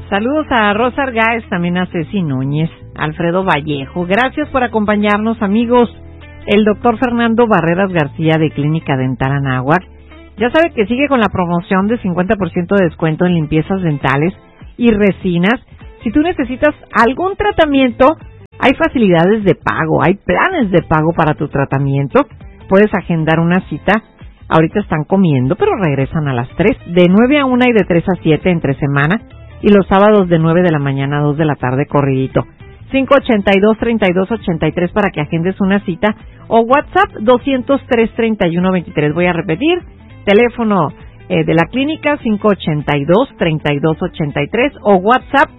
Saludos a Rosa Argáez, también a Ceci Núñez, Alfredo Vallejo. Gracias por acompañarnos, amigos. El doctor Fernando Barreras García de Clínica Dental Anáhuac. Ya sabe que sigue con la promoción de 50% de descuento en limpiezas dentales y resinas. Si tú necesitas algún tratamiento, hay facilidades de pago, hay planes de pago para tu tratamiento. Puedes agendar una cita. Ahorita están comiendo, pero regresan a las 3, de 9 a 1 y de 3 a 7 entre semana, y los sábados de 9 de la mañana a 2 de la tarde corridito. 582-3283 para que agendes una cita, o WhatsApp 203-3123. Voy a repetir, teléfono de la clínica 582-3283 o WhatsApp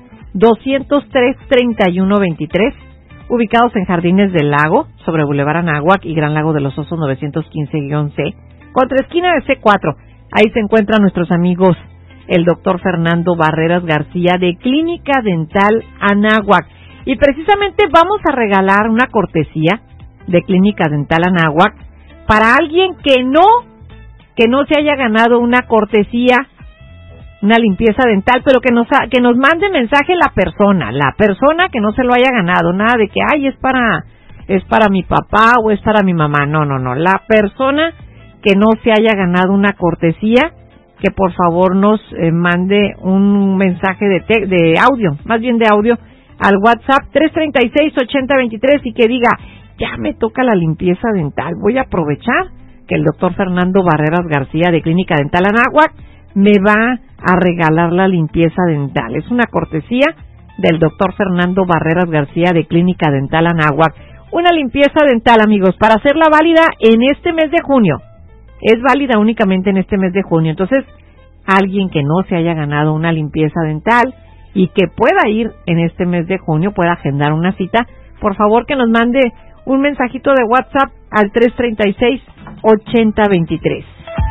203-3123, ubicados en Jardines del Lago, sobre Boulevard Anáhuac y Gran Lago de los Osos 915-C, contra esquina de C4. Ahí se encuentran nuestros amigos, el doctor Fernando Barreras García de Clínica Dental Anáhuac. Y precisamente vamos a regalar una cortesía de Clínica Dental Anáhuac para alguien que no se haya ganado una cortesía, una limpieza dental, pero que nos mande mensaje la persona que no se lo haya ganado, nada de que es para mi papá o es para mi mamá, no, la persona que no se haya ganado una cortesía, que por favor nos mande un mensaje de audio, más bien de audio, al WhatsApp 336-8023 y que diga, ya me toca la limpieza dental, voy a aprovechar que el doctor Fernando Barreras García de Clínica Dental Anáhuac me va a regalar la limpieza dental. Es una cortesía del doctor Fernando Barreras García de Clínica Dental Anáhuac. Una limpieza dental, amigos, para hacerla válida en este mes de junio. Es válida únicamente en este mes de junio. Entonces, alguien que no se haya ganado una limpieza dental y que pueda ir en este mes de junio, pueda agendar una cita, por favor que nos mande un mensajito de WhatsApp al 336-8023.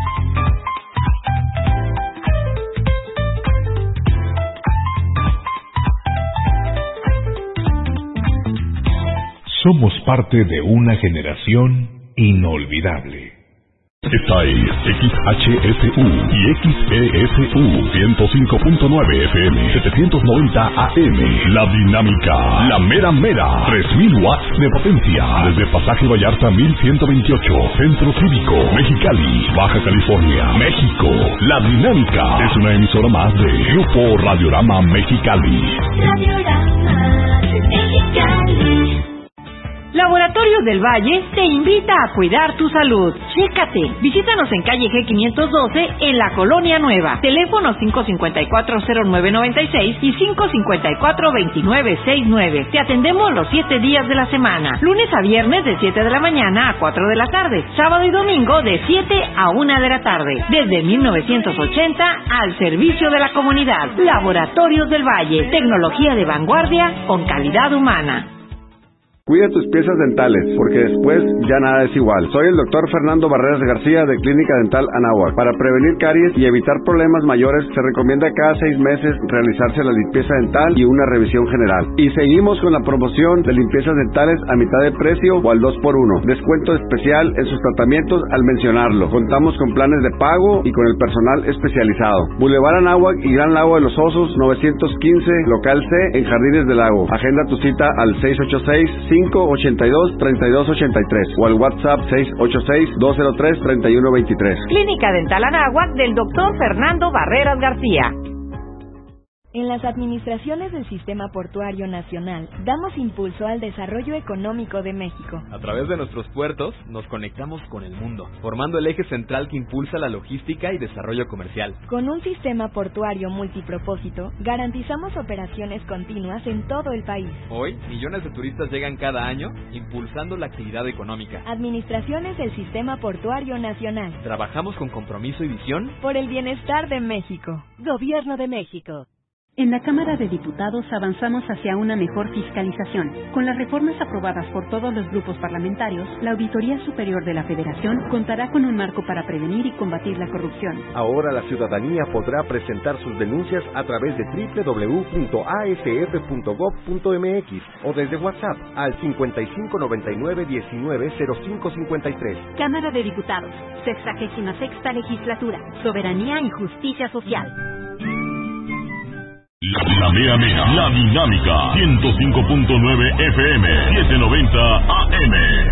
Somos parte de una generación inolvidable. Esta es XHSU y XESU 105.9 FM 790 AM. La dinámica, la mera, 3000 watts de potencia. Desde Pasaje Vallarta 1128, Centro Cívico, Mexicali, Baja California, México. La dinámica es una emisora más de Grupo Radiorama Mexicali. Radiorama Mexicali. Laboratorios del Valle te invita a cuidar tu salud. Chécate. Visítanos en calle G512 en la Colonia Nueva. Teléfono 554-0996 y 554-2969. Te atendemos los 7 días de la semana. Lunes a viernes de 7 de la mañana a 4 de la tarde. Sábado y domingo de 7 a 1 de la tarde. Desde 1980 al servicio de la comunidad. Laboratorios del Valle. Tecnología de vanguardia con calidad humana. Cuida tus piezas dentales, porque después ya nada es igual. Soy el doctor Fernando Barreras García de Clínica Dental Anáhuac. Para prevenir caries y evitar problemas mayores, se recomienda cada 6 meses realizarse la limpieza dental y una revisión general. Y seguimos con la promoción de limpiezas dentales a mitad de precio o al 2x1. Descuento especial en sus tratamientos al mencionarlo. Contamos con planes de pago y con el personal especializado. Boulevard Anáhuac y Gran Lago de los Osos 915, local C, en Jardines del Lago. Agenda tu cita al 686-582-3283 o al WhatsApp 686-203-3123. Clínica Dental Anáhuac del doctor Fernando Barreras García. En las administraciones del Sistema Portuario Nacional, damos impulso al desarrollo económico de México. A través de nuestros puertos, nos conectamos con el mundo, formando el eje central que impulsa la logística y desarrollo comercial. Con un sistema portuario multipropósito, garantizamos operaciones continuas en todo el país. Hoy, millones de turistas llegan cada año, impulsando la actividad económica. Administraciones del Sistema Portuario Nacional. Trabajamos con compromiso y visión por el bienestar de México. Gobierno de México. En la Cámara de Diputados avanzamos hacia una mejor fiscalización. Con las reformas aprobadas por todos los grupos parlamentarios, la Auditoría Superior de la Federación contará con un marco para prevenir y combatir la corrupción. Ahora la ciudadanía podrá presentar sus denuncias a través de www.asf.gov.mx o desde WhatsApp al 5599-190553. Cámara de Diputados, 66ª Legislatura, Soberanía y Justicia Social. La Mea Mea, La Dinámica, 105.9 FM, 790 AM.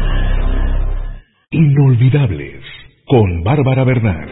Inolvidables, con Bárbara Bernal.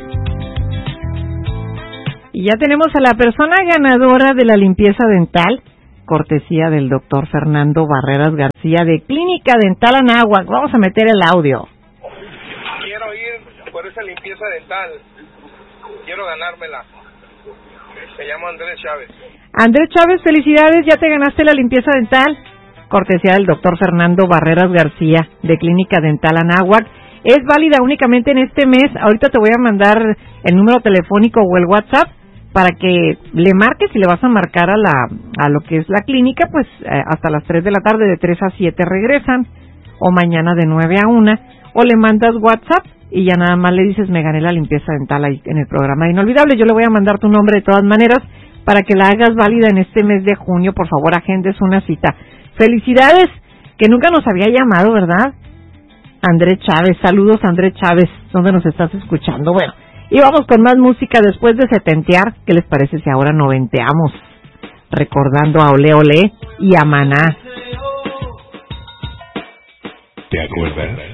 Y ya tenemos a la persona ganadora de la limpieza dental, cortesía del doctor Fernando Barreras García de Clínica Dental Anáhuac. Vamos a meter el audio. Quiero ir por esa limpieza dental. Quiero ganármela. Me llamo Andrés Chávez. Andrés Chávez, felicidades, ya te ganaste la limpieza dental. Cortesía del doctor Fernando Barreras García de Clínica Dental Anáhuac. Es válida únicamente en este mes. Ahorita te voy a mandar el número telefónico o el WhatsApp para que le marques y le vas a marcar a lo que es la clínica, pues hasta las 3 de la tarde, de 3 a 7 regresan, o mañana de 9 a 1, o le mandas WhatsApp y ya nada más le dices, me gané la limpieza dental ahí en el programa Inolvidable. Yo le voy a mandar tu nombre de todas maneras para que la hagas válida en este mes de junio. Por favor, agendes una cita. Felicidades, que nunca nos había llamado, ¿verdad? Andrés Chávez, saludos Andrés Chávez, ¿dónde nos estás escuchando? Bueno, y vamos con más música después de setentear. ¿Qué les parece si ahora noventeamos? Recordando a Olé Olé y a Maná. ¿Te acuerdas?